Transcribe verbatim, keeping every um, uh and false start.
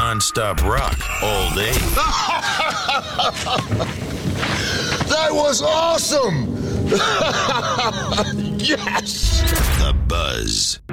non-stop rock all day. That was awesome! Yes! The Buzz.